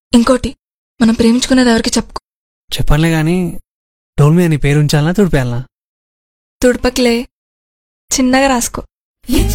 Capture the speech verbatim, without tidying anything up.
ఇంకోటి, మనం ప్రేమించుకునేది ఎవరికి చెప్పుకో. చెప్పనులే గాని డోల్ మీద నీ పేరు ఉంచాలనా తుడిపేయాలనా? తుడపకిలే, చిన్నగా రాసుకో.